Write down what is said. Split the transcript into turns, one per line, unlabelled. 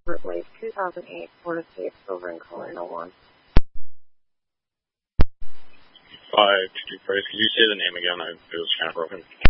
Lake 2008 Ford Escape Silver in color, no one.
522 Price, could you say the name again? It was kind of broken.